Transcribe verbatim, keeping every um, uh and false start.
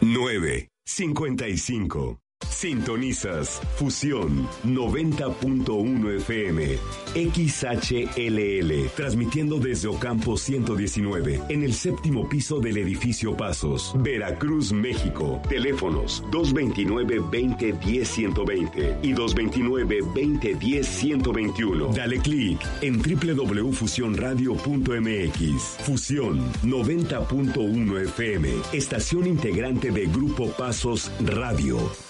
nueve cincuenta y cinco. Sintonizas Fusión noventa punto uno F M, X H L L, transmitiendo desde Ocampo ciento diecinueve, en el séptimo piso del edificio Pasos, Veracruz, México. Teléfonos dos veintinueve, veinte, diez, ciento veinte y dos veintinueve, veinte, diez, ciento veintiuno. Dale clic en doble u doble u doble u punto fusión radio punto m x. Fusión noventa punto uno F M, estación integrante de Grupo Pasos Radio.